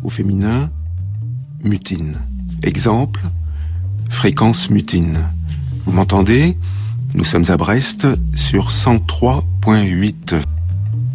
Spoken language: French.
au féminin, mutine. Exemple, fréquence mutine. Vous m'entendez ? Nous sommes à Brest sur 103.8.